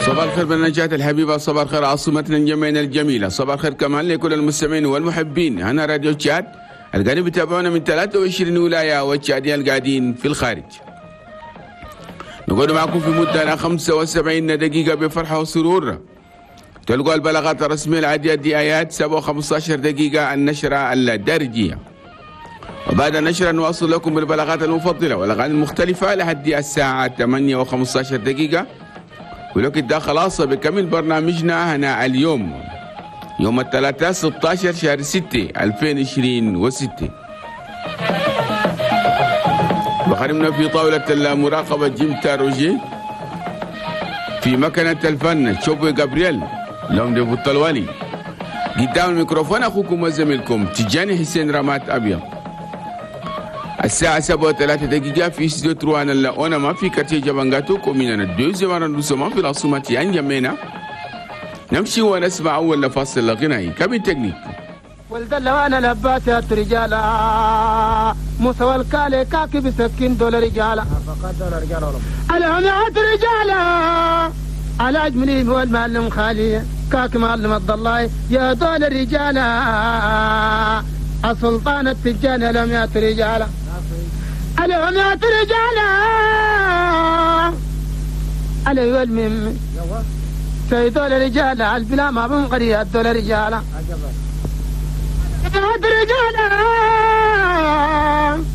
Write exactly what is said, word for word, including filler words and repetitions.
صباح الخير بالنجاة الحبيبة، صباح الخير عاصمتنا جميعنا الجميلة، صباح الخير كمان لكل المستمعين والمحبين. هنا راديو تشاد القاعدين بيتابعونا من ثلاثة وعشرين ولاية والتشاديين القاعدين في الخارج. نقعد معكم في مدة خمسة وسبعين دقيقة بفرحة وسرور. تلقوا البلاغات الرسمية العادية دي آيات سبعة وخمسة عشر دقيقة النشرة الدارجية، وبعد النشرة نواصل لكم بالبلاغات المفضلة والأغاني المختلفة لحد الساعة ثمانية وخمسة عشر دقيقة. ولكن ده خلاص بكمل برنامجنا هنا اليوم يوم الثلاثاء ستة عشر شهر ستة ألفين وعشرين وستة. وخرمنا في طاولة المراقبة جيم تاروجي، في مكنة الفن شوبي جابرييل لوم دي فوتالوالي، قدام الميكروفون أخوكم وزميلكم تجاني حسين رامات أبيض. الساعة سبعة وثلاثين دقيقة في استوديو تروان اللي ما في كاتي جبانغاتو كومينا الدوزي وانا نسمع في العاصمة ينجمينا. نمشي ونسمع أول فاصل غنائي كابين تكنيك. ولد اللوانا لباسات رجالا موسى الكالي كاكي بسكين دول رجالا الهمات رجالا على أجملي هو المعلم خالي كاكي معلم الضلاي يا دول رجالا السلطان التجان الهمات رجالا الهمات رجالا علي والمم سيدول رجالا البلا ما بنقري الدول رجالا الهمات رجالا